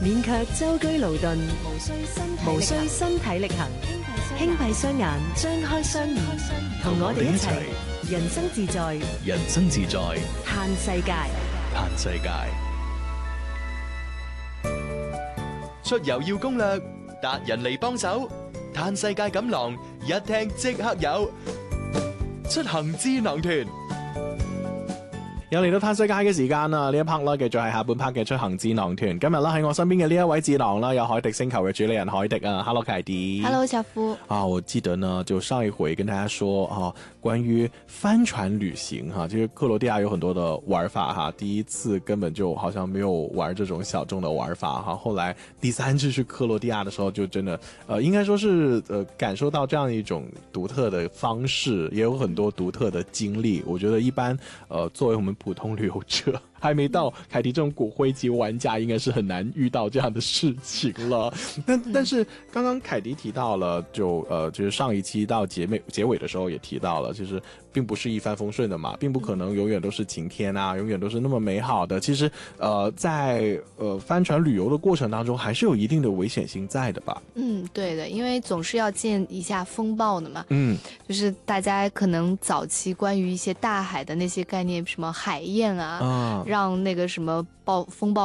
免卻舟車勞頓，無需身體力行，輕閉雙眼，張開雙耳，同我哋一齊人生自在， 人生自在， 嘆世界， 嘆世界。出遊要攻略，達人嚟幫手，嘆世界錦囊，一聽即刻有。出行智囊團又嚟到嘆世界嘅時間啦！呢一 part 啦，繼續係下半 part 嘅出行智囊團。今日啦喺我身邊嘅呢一位智囊啦，有海迪星球嘅主理人海迪啊 ，Hello 凱迪 ，Hello 小夫啊，我記得呢，就上一回跟大家說啊，關於帆船旅行哈，就是克羅地亞有很多的玩法哈，第一次根本就好像沒有玩這種小眾的玩法哈，後來第三次去克羅地亞的時候，就真的應該說是感受到這樣一種獨特的方式，也有很多獨特的經歷。我覺得一般作為我們普通旅遊者，還沒到凱迪這種骨灰級玩家，應該是很難遇到這樣的事情了。但是剛剛凱迪提到了，就是上一期到結尾的時候也提到了，其實並不是一帆風順的嘛，並不可能永遠都是晴天啊，永遠都是那麼美好的。其實在帆船旅遊的過程當中，還是有一定的危險性在的吧？ 嗯，對的，因為總是要見一下風暴的嘛。嗯，就是大家可能早期關於一些大海的那些概念，什麼海燕啊，讓那個什麼風暴